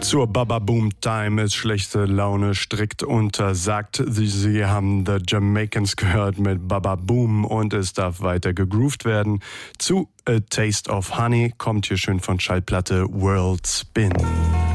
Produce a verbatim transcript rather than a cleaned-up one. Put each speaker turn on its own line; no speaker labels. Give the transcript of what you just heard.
Zur Baba Boom Time ist schlechte Laune strikt untersagt. Sie, Sie haben The Jamaicans gehört mit Baba Boom und es darf weiter gegroovt werden. Zu A Taste of Honey kommt hier schön von Schallplatte World Spin.